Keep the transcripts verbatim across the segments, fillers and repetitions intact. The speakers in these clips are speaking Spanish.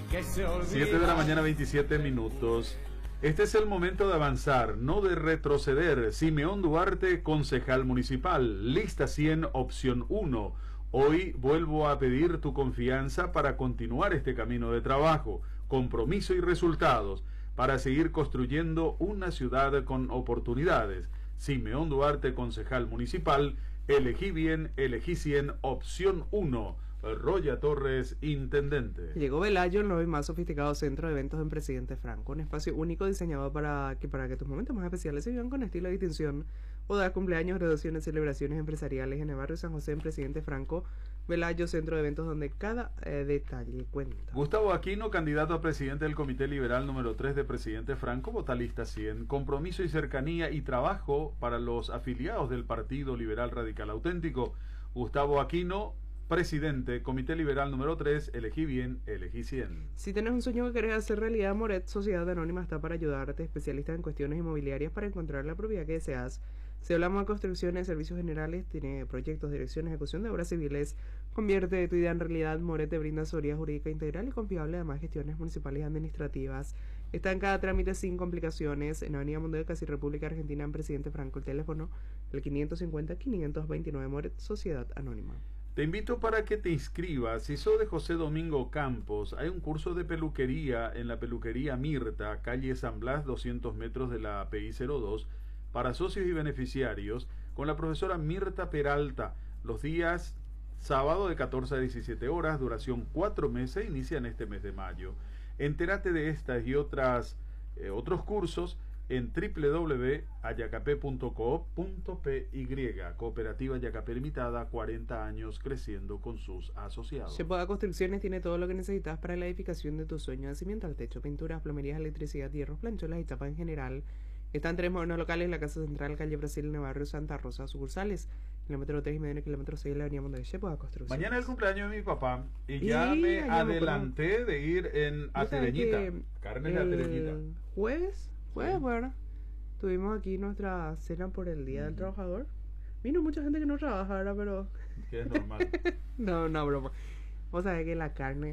siete de la mañana, veintisiete minutos. Este es el momento de avanzar, no de retroceder. Simeón Duarte, concejal municipal. Lista cien, opción uno. Hoy vuelvo a pedir tu confianza para continuar este camino de trabajo, compromiso y resultados, para seguir construyendo una ciudad con oportunidades. Simeón Duarte, concejal municipal. Elegí bien, elegí cien, opción uno. Roya Torres, intendente. Llegó Velayo, el nuevo y más sofisticado centro de eventos en Presidente Franco, un espacio único diseñado para que para que tus momentos más especiales se vivan con estilo y distinción. Bodas, cumpleaños, graduaciones, celebraciones empresariales en el barrio San José en Presidente Franco. Velayo, centro de eventos donde cada eh, detalle cuenta. Gustavo Aquino, candidato a presidente del Comité Liberal número tres de Presidente Franco, votalista cien. Compromiso y cercanía y trabajo para los afiliados del Partido Liberal Radical Auténtico. Gustavo Aquino, presidente, Comité Liberal número tres, elegí bien, elegí cien. Si tienes un sueño que querés hacer realidad, Moret Sociedad Anónima está para ayudarte, especialista en cuestiones inmobiliarias para encontrar la propiedad que deseas. Si hablamos de construcciones, servicios generales, tiene proyectos, dirección, ejecución de obras civiles. Convierte tu idea en realidad. Moret te brinda asesoría jurídica integral y confiable, además gestiones municipales y administrativas. Está en cada trámite sin complicaciones. En Avenida Mundo de Casi, República Argentina, en Presidente Franco. El teléfono, el quinientos cincuenta, quinientos veintinueve, Moret Sociedad Anónima. Te invito para que te inscribas. Si sos de José Domingo Campos, hay un curso de peluquería en la peluquería Mirta, calle San Blas, doscientos metros de la P I cero dos, para socios y beneficiarios, con la profesora Mirta Peralta, los días sábado de catorce a diecisiete horas, duración cuatro meses, inicia en este mes de mayo. Entérate de estas y otras eh, otros cursos en doble u doble u doble u punto ayacapé punto coop punto p y. Cooperativa Yacapé Limitada, cuarenta años creciendo con sus asociados. Shepoda Construcciones tiene todo lo que necesitas para la edificación de tu sueño: cimiento al techo, pinturas, plomerías, electricidad, hierros, plancholas y chapas en general. Están tres modernos locales en la Casa Central, calle Brasil, en el barrio Santa Rosa. Sucursales, kilómetro tres y medio, kilómetro seis de la avenida Mundo de Shepoda Construcciones. Mañana es el cumpleaños de mi papá y ya y me adelanté de ir en Atereñita. Carne de Atereñita. ¿Jueves? Pues bueno, tuvimos aquí nuestra cena por el Día mm. del Trabajador. Vino mucha gente que no trabaja ahora, pero... Que es normal. no, no, broma. Vos sabés que la carne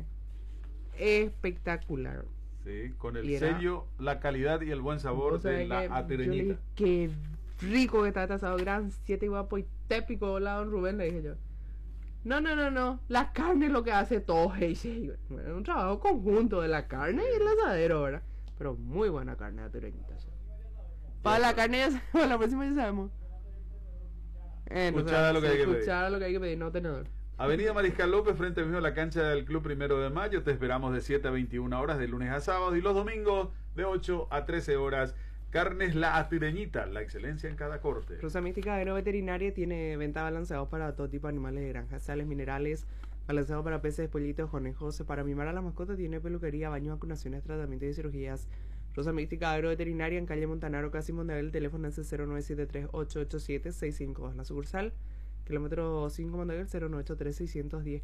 espectacular. Sí, con el era, sello, la calidad y el buen sabor de la Atereñita. Qué rico que está este asado, gran, siete y guapo y tépico. Hola, don Rubén, le dije yo. No, no, no, no. La carne es lo que hace todo. Bueno, un trabajo conjunto de la carne y el asadero, ¿verdad? Pero muy buena carne de Atereñita. Para la carne ya sabemos, para la próxima ya sabemos. Eh, no escuchar lo que hay que pedir. Escuchar lo que hay que pedir, no tenedor. Avenida Mariscal López, frente mismo a la cancha del Club Primero de Mayo. Te esperamos de siete a veintiuna horas, de lunes a sábado, y los domingos de ocho a trece horas. Carnes La Atereñita, la excelencia en cada corte. Rosa Mística Agroveterinaria tiene venta balanceados para todo tipo de animales de granja, sales, minerales, balanceado para peces, pollitos, conejos. Para mimar a la mascota tiene peluquería, baños, vacunaciones, tratamientos y cirugías. Rosa Mística Agroveterinaria en calle Montanaro, casi Mondavel. El teléfono es cero nueve siete tres, ocho ocho siete, seis cinco dos. La sucursal, kilómetro cinco Mondavel, cero nueve ocho tres, seis uno cero.